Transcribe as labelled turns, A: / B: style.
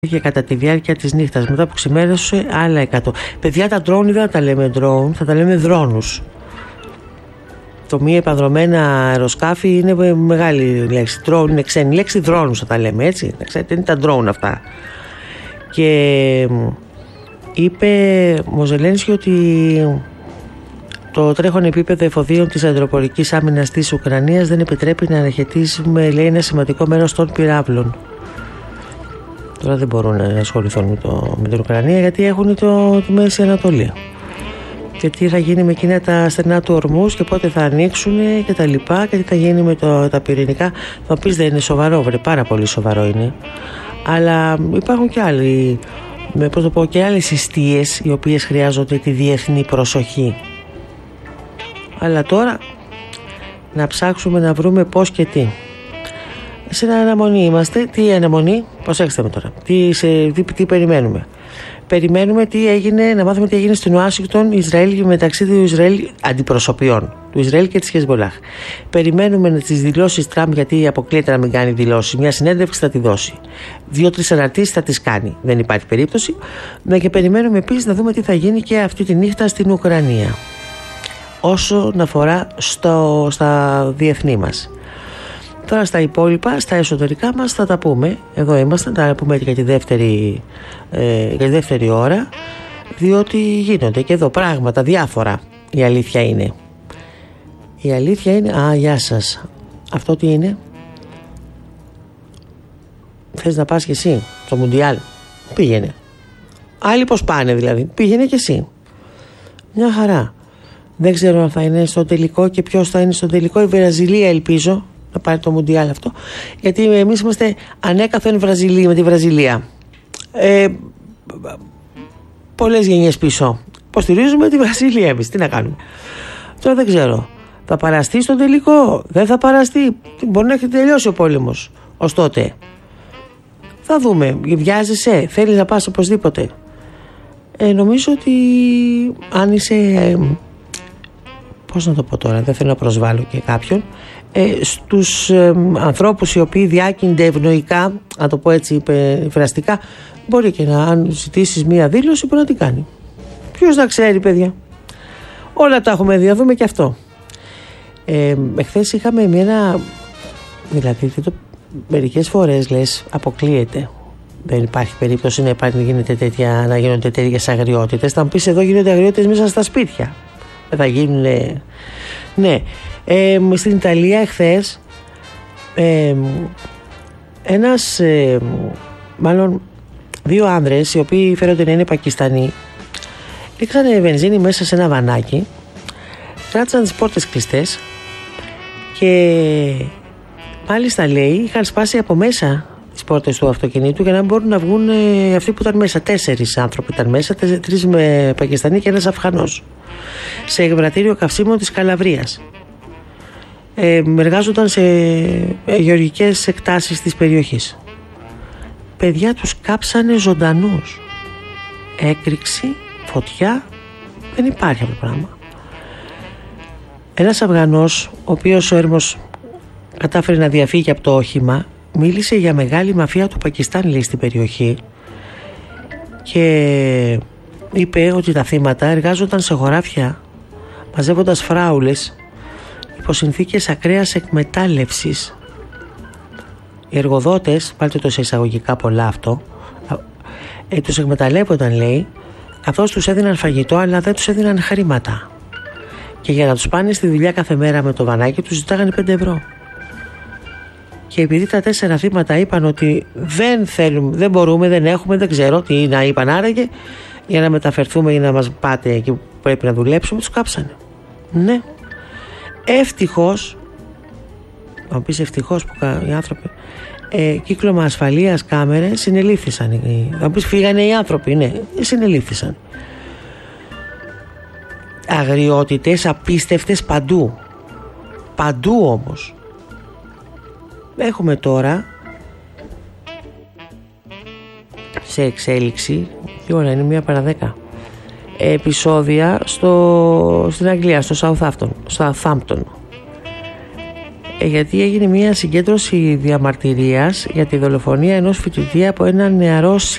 A: Και κατά τη διάρκεια της νύχτας, μετά που ξημέρωσε, άλλα 100. Παιδιά, τα drone δεν θα τα λέμε drone, θα τα λέμε δρόνους. Το μη επανδρομένα αεροσκάφη είναι μεγάλη λέξη. Drone είναι ξένη λέξη, δρόνους θα τα λέμε, έτσι. Ξέρετε, είναι τα drone αυτά. Και είπε ο Ζελένσκι ότι το τρέχον επίπεδο εφοδίων της αντροπορικής άμυνας της Ουκρανίας δεν επιτρέπει να αναχαιτήσουμε, λέει, ένα σημαντικό μέρος των πυράβλων. Τώρα δεν μπορούν να ασχοληθούν με την Ουκρανία γιατί έχουν τη Μέση Ανατολή. Και τι θα γίνει με εκείνα τα στενά του ορμούς και πότε θα ανοίξουν και τα λοιπά, και τι θα γίνει με τα πυρηνικά. Θα πεις δεν είναι σοβαρό, βρε, πάρα πολύ σοβαρό είναι. Αλλά υπάρχουν και άλλοι, και άλλες εστίες οι οποίες χρειάζονται τη διεθνή προσοχή. Αλλά τώρα να ψάξουμε να βρούμε πώς και τι. Σε αναμονή είμαστε. Τι αναμονή? Προσέξτε με τώρα. Τι περιμένουμε? Περιμένουμε τι έγινε, να μάθουμε τι έγινε στην Ουάσιγκτον, Ισραήλ, μεταξύ του Ισραήλ αντιπροσωπιών, του Ισραήλ και της Χεσμπολάχ. Περιμένουμε τις δηλώσεις Τραμπ, γιατί αποκλείεται να μην κάνει δηλώσεις. Μια συνέντευξη θα τη δώσει. 2-3 αναρτήσεις θα τις κάνει. Δεν υπάρχει περίπτωση. Και περιμένουμε επίσης να δούμε τι θα γίνει και αυτή τη νύχτα στην Ουκρανία. Όσον αφορά στα διεθνή μας. Τώρα στα υπόλοιπα, στα εσωτερικά μας θα τα πούμε. Εδώ είμαστε, θα τα πούμε για τη δεύτερη ώρα, διότι γίνονται και εδώ πράγματα διάφορα. Η αλήθεια είναι. Γεια σας. Αυτό τι είναι? Θες να πας κι εσύ στο Μουντιάλ? Πήγαινε. Άλλοι πως πάνε δηλαδή. Πήγαινε κι εσύ. Μια χαρά. Δεν ξέρω αν θα είναι στο τελικό και ποιος θα είναι στο τελικό. Η Βραζιλία ελπίζω να πάρει το Μουντιάλ αυτό, γιατί εμείς είμαστε ανέκαθεν Βραζιλία με τη Βραζιλία. Πολλές γενιές πίσω. Υποστηρίζουμε τη Βραζιλία εμείς. Τι να κάνουμε? Τώρα δεν ξέρω. Θα παραστεί στο τελικό? Δεν θα παραστεί? Μπορεί να έχει τελειώσει ο πόλεμος ως τότε. Θα δούμε. Βιάζεσαι? Θέλεις να πας οπωσδήποτε? Νομίζω ότι αν είσαι... πώς να το πω τώρα, δεν θέλω να προσβάλλω και κάποιον, στους ανθρώπους οι οποίοι διάκυνται ευνοϊκά, να το πω έτσι φραστικά, μπορεί και αν ζητήσεις μία δήλωση μπορεί να την κάνει. Ποιος να ξέρει, παιδιά? Όλα τα έχουμε δει, θα δούμε και αυτό. Εχθές είχαμε δηλαδή μερικές φορές λες αποκλείεται. Δεν υπάρχει περίπτωση να γίνονται τέτοιες αγριότητες. Θα μου πεις, εδώ γίνονται αγριότητες μέσα στα σπίτια. Θα γίνουν. Ναι. Στην Ιταλία εχθές μάλλον 2 άνδρες οι οποίοι φαίνονται να είναι Πακιστανοί ρίξανε βενζίνη μέσα σε ένα βανάκι, κράτησαν τις πόρτες κλειστές και μάλιστα, λέει, είχαν σπάσει από μέσα τις πόρτες του αυτοκινήτου για να μπορούν να βγουν αυτοί που ήταν μέσα. 4 άνθρωποι ήταν μέσα, 3 με Πακιστανοί και ένας Αφγανός, σε εκβρατήριο καυσίμων της Καλαβρίας. Εργάζονταν σε γεωργικές εκτάσεις της περιοχής. Παιδιά, τους κάψανε ζωντανούς. Έκρηξη, φωτιά, δεν υπάρχει αυτό το πράγμα. Ένας Αφγανός, ο οποίος ο έρμος κατάφερε να διαφύγει από το όχημα, μίλησε για μεγάλη μαφία του Πακιστάν, λέει, στην περιοχή, και είπε ότι τα θύματα εργάζονταν σε χωράφια μαζεύοντας φράουλες υπό συνθήκες ακραίας εκμετάλλευσης. Οι εργοδότες, βάλτε το σε εισαγωγικά πολλά αυτό, τους εκμεταλλεύονταν, λέει, καθώς τους έδιναν φαγητό αλλά δεν τους έδιναν χρήματα. Και για να τους πάνε στη δουλειά κάθε μέρα με το βανάκι τους ζητάγανε 5 ευρώ. Και επειδή τα 4 θύματα είπαν ότι δεν θέλουμε, δεν μπορούμε, δεν έχουμε, δεν ξέρω τι να είπαν άραγε, για να μεταφερθούμε ή να μας πάτε εκεί που πρέπει να δουλέψουμε, τους κάψανε. Ναι. Ευτυχώς, θα μου πεις ευτυχώς που οι άνθρωποι, κύκλωμα ασφαλείας, κάμερες, συνελήφθησαν. Θα μου πεις φύγανε οι άνθρωποι, ναι, συνελήφθησαν. Αγριότητες απίστευτες παντού. Παντού όμως. Έχουμε τώρα σε εξέλιξη, τι ώρα είναι, 1 παρά 10, επεισόδια στην Αγγλία, στο Southampton, γιατί έγινε μια συγκέντρωση διαμαρτυρίας για τη δολοφονία ενός φοιτητή από έναν νεαρό